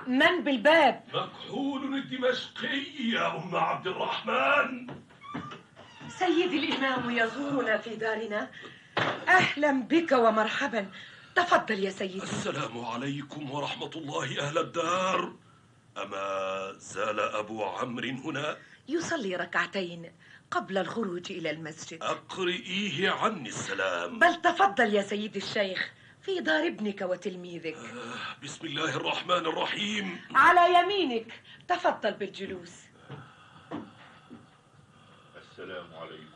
من بالباب؟ مكحول الدمشقي يا أم عبد الرحمن. سيدي الإمام يزورنا في دارنا. أهلا بك ومرحبا، تفضل يا سيدي. السلام عليكم ورحمة الله أهل الدار. أما زال أبو عمرو هنا؟ يصلي ركعتين قبل الخروج إلى المسجد. أقرئيه عني السلام. بل تفضل يا سيدي الشيخ في دار ابنك وتلميذك. بسم الله الرحمن الرحيم. على يمينك، تفضل بالجلوس. السلام عليكم.